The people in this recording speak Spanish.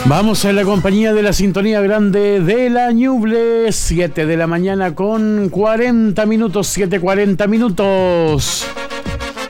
Vamos a la compañía de la sintonía grande de la Ñuble, 7 de la mañana con 40 minutos, 7:40 minutos.